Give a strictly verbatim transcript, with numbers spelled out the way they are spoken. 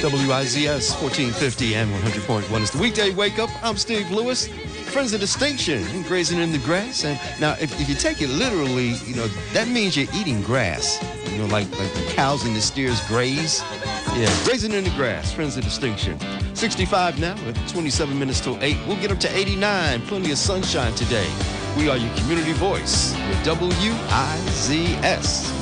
W I Z S fourteen fifty and one hundred point one is the weekday wake up. I'm Steve Lewis. Friends of distinction, grazing in the grass. And now, if, if you take it literally, you know, that means you're eating grass. You know, like, like the cows and the steers graze. Yeah, grazing in the grass, friends of distinction. sixty-five now, at twenty-seven minutes till eight. We'll get up to eighty-nine. Plenty of sunshine today. We are your community voice with W I Z S.